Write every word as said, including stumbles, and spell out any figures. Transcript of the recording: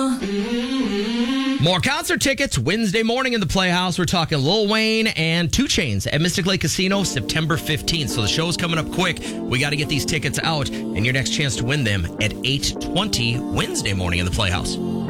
More concert tickets Wednesday morning in the Playhouse. We're talking Lil Wayne and two Chainz at Mystic Lake Casino September fifteenth. So the show's coming up quick. We got to get these tickets out, and your next chance to win them at eight twenty Wednesday morning in the Playhouse.